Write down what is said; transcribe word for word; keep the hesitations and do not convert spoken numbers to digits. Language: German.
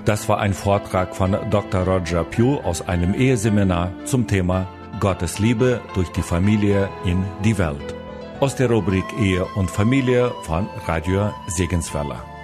Das war ein Vortrag von Doktor Roger Pugh aus einem Eheseminar zum Thema Gottes Liebe durch die Familie in die Welt. Aus der Rubrik Ehe und Familie von Radio Segenswelle.